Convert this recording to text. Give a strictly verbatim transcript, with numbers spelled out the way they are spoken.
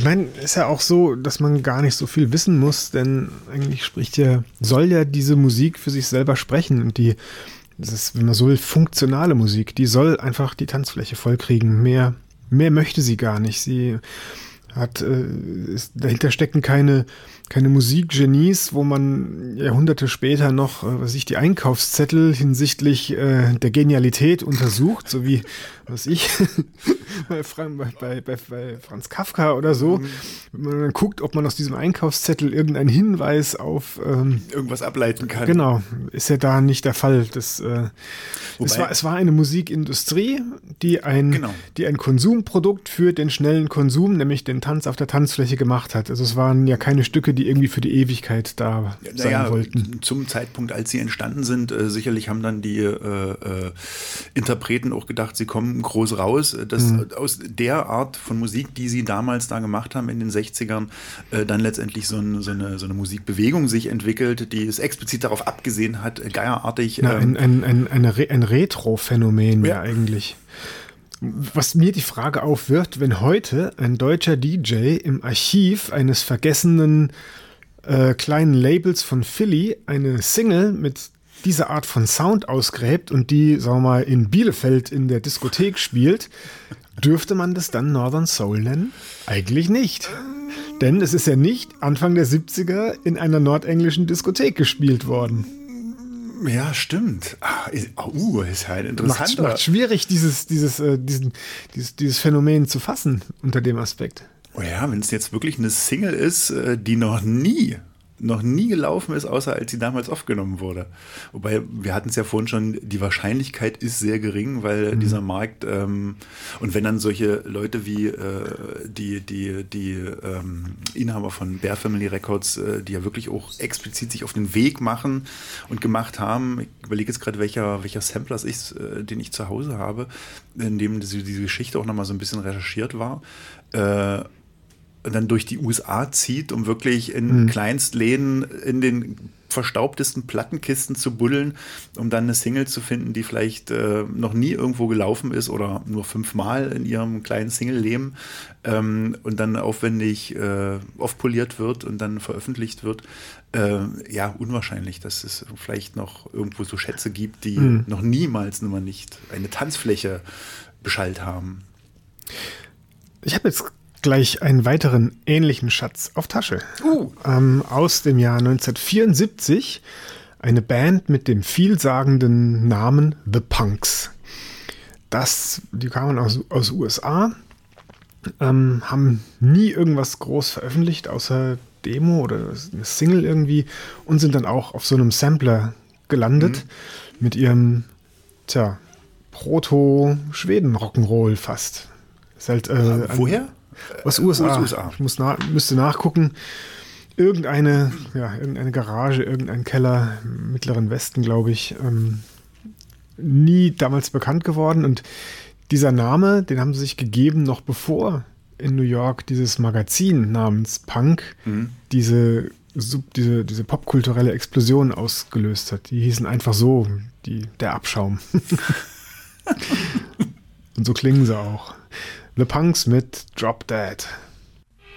meine, ist ja auch so, dass man gar nicht so viel wissen muss, denn eigentlich spricht ja, soll ja diese Musik für sich selber sprechen und die, das ist, wenn man so will, funktionale Musik, die soll einfach die Tanzfläche vollkriegen. Mehr, mehr möchte sie gar nicht. Sie hat, äh, ist, dahinter stecken keine, keine Musikgenies, wo man Jahrhunderte später noch, äh, was ich, die Einkaufszettel hinsichtlich äh, der Genialität untersucht, so wie, was ich, bei, Fran- bei, bei, bei Franz Kafka oder so. Wenn man dann guckt, ob man aus diesem Einkaufszettel irgendeinen Hinweis auf ähm, irgendwas ableiten kann. Genau, ist ja da nicht der Fall. Das, äh, Wobei, es, war, es war eine Musikindustrie, die ein, genau. die ein Konsumprodukt für den schnellen Konsum, nämlich den Tanz auf der Tanzfläche gemacht hat. Also es waren ja keine Stücke, die irgendwie für die Ewigkeit da ja, sein naja, wollten. Zum Zeitpunkt, als sie entstanden sind, äh, sicherlich haben dann die äh, äh, Interpreten auch gedacht, sie kommen groß raus. Dass mhm. aus der Art von Musik, die sie damals da gemacht haben in den sechzigern, äh, dann letztendlich so, ein, so, eine, so eine Musikbewegung sich entwickelt, die es explizit darauf abgesehen hat, äh, geierartig. Na, ähm, ein, ein, ein, eine Re- ein Retro-Phänomen ja. ja eigentlich. Was mir die Frage aufwirft, wenn heute ein deutscher D J im Archiv eines vergessenen äh, kleinen Labels von Philly eine Single mit dieser Art von Sound ausgräbt und die, sagen wir mal, in Bielefeld in der Diskothek spielt, dürfte man das dann Northern Soul nennen? Eigentlich nicht. Denn es ist ja nicht Anfang der siebziger in einer nordenglischen Diskothek gespielt worden. Ja, stimmt. Ah, ist, uh, ist halt interessant. Macht, macht schwierig, dieses, dieses, äh, diesen, dieses, dieses Phänomen zu fassen unter dem Aspekt. Oh ja, wenn es jetzt wirklich eine Single ist, die noch nie, noch nie gelaufen ist, außer als sie damals aufgenommen wurde. Wobei, wir hatten es ja vorhin schon, die Wahrscheinlichkeit ist sehr gering, weil mhm. dieser Markt, ähm, und wenn dann solche Leute wie äh, die, die, die ähm, Inhaber von Bear Family Records, äh, die ja wirklich auch explizit sich auf den Weg machen und gemacht haben, ich überlege jetzt gerade, welcher, welcher Sampler es ist, äh, den ich zu Hause habe, in dem diese, diese Geschichte auch nochmal so ein bisschen recherchiert war, äh, dann durch die U S A zieht, um wirklich in mhm. Kleinstläden in den verstaubtesten Plattenkisten zu buddeln, um dann eine Single zu finden, die vielleicht äh, noch nie irgendwo gelaufen ist oder nur fünfmal in ihrem kleinen Single-Leben ähm, und dann aufwendig äh, aufpoliert wird und dann veröffentlicht wird. Äh, ja, unwahrscheinlich, dass es vielleicht noch irgendwo so Schätze gibt, die mhm. noch niemals nur mal nicht eine Tanzfläche beschallt haben. Ich habe jetzt gleich einen weiteren ähnlichen Schatz auf Tasche. Uh. Ähm, aus dem Jahr neunzehnhundertvierundsiebzig eine Band mit dem vielsagenden Namen The Punks. Das, die kamen aus, aus U S A, ähm, haben nie irgendwas groß veröffentlicht, außer Demo oder eine Single irgendwie und sind dann auch auf so einem Sampler gelandet mhm. mit ihrem, tja, Proto-Schweden-Rock'n'Roll fast. Ist halt, äh, Woher? Aus U S A. U S A. Ich muss na, müsste nachgucken. Irgendeine, ja, irgendeine Garage, irgendein Keller im Mittleren Westen, glaube ich. Ähm, nie damals bekannt geworden. Und dieser Name, den haben sie sich gegeben, noch bevor in New York dieses Magazin namens Punk mhm. diese, sub, diese, diese popkulturelle Explosion ausgelöst hat. Die hießen einfach so, die, der Abschaum. Und so klingen sie auch. The Punks mit Drop Dead.